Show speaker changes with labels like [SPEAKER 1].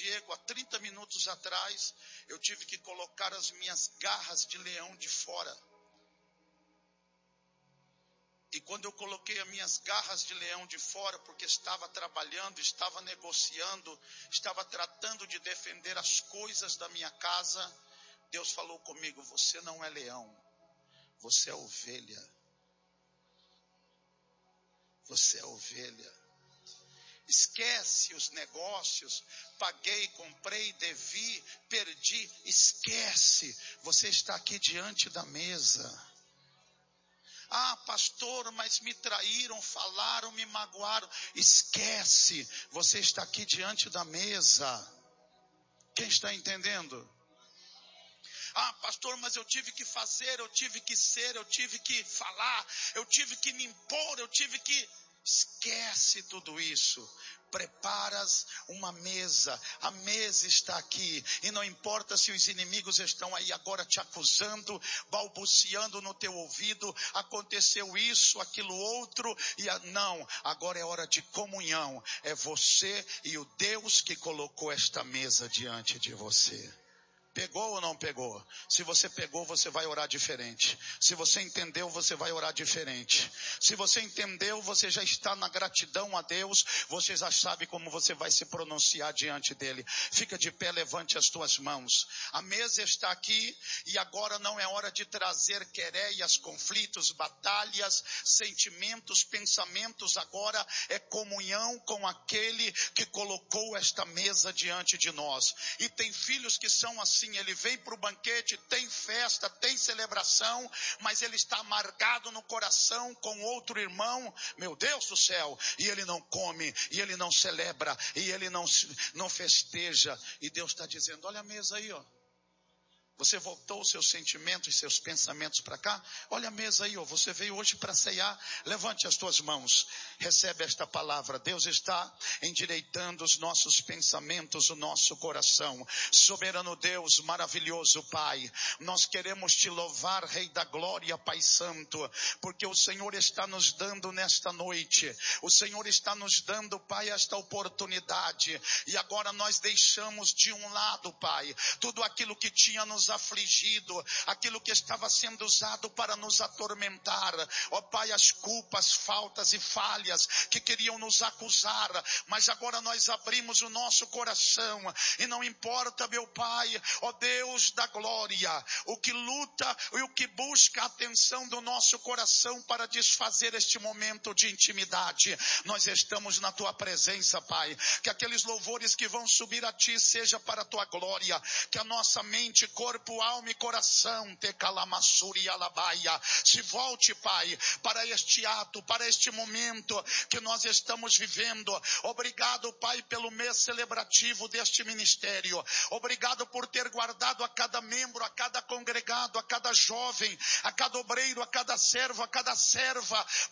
[SPEAKER 1] Diego, há 30 minutos atrás, eu tive que colocar as minhas garras de leão de fora. E quando eu coloquei as minhas garras de leão de fora, porque estava trabalhando, estava negociando, estava tratando de defender as coisas da minha casa, Deus falou comigo: você não é leão, você é ovelha. Você é ovelha. Esquece os negócios, paguei, comprei, devi, perdi, esquece. Você está aqui diante da mesa. Ah, pastor, mas me traíram, falaram, me magoaram. Esquece, você está aqui diante da mesa. Quem está entendendo? Ah, pastor, mas eu tive que fazer, eu tive que ser, eu tive que falar, eu tive que me impor, eu tive que... Esquece tudo isso. Preparas uma mesa, a mesa está aqui, e não importa se os inimigos estão aí agora te acusando, balbuciando no teu ouvido, aconteceu isso, aquilo outro, não, agora é hora de comunhão, é você e o Deus que colocou esta mesa diante de você. Pegou ou não pegou? Se você pegou, você vai orar diferente. Se você entendeu, você vai orar diferente. Se você entendeu, você já está na gratidão a Deus. Você já sabe como você vai se pronunciar diante dele. Fica de pé, levante as tuas mãos. A mesa está aqui e agora não é hora de trazer quereias, conflitos, batalhas, sentimentos, pensamentos. Agora é comunhão com aquele que colocou esta mesa diante de nós. E tem filhos que são assim. Ele vem para o banquete, tem festa, tem celebração, mas ele está amargado no coração com outro irmão, meu Deus do céu, e ele não come, e ele não celebra, e ele não festeja, e Deus está dizendo: olha a mesa aí, ó. Você voltou os seus sentimentos, seus pensamentos para cá? Olha a mesa aí, ó. Você veio hoje para ceiar. Levante as tuas mãos. Recebe esta palavra. Deus está endireitando os nossos pensamentos, o nosso coração. Soberano Deus, maravilhoso Pai. Nós queremos te louvar, Rei da Glória, Pai Santo. Porque o Senhor está nos dando nesta noite. O Senhor está nos dando, Pai, esta oportunidade. E agora nós deixamos de um lado, Pai, tudo aquilo que tinha nos afligido, aquilo que estava sendo usado para nos atormentar, ó Pai, as culpas, faltas e falhas que queriam nos acusar, mas agora nós abrimos o nosso coração, e não importa, meu Pai, ó Deus da glória, o que luta e o que busca a atenção do nosso coração para desfazer este momento de intimidade, nós estamos na Tua presença, Pai, que aqueles louvores que vão subir a Ti seja para a Tua glória, que a nossa mente, corpo, alma e coração, Tecalamassuri Alabaia, se volte, Pai, para este ato, para este momento que nós estamos vivendo. Obrigado, Pai, pelo mês celebrativo deste ministério. Obrigado por ter guardado a cada membro, a cada congregado, a cada jovem, a cada obreiro, a cada servo, a cada serva,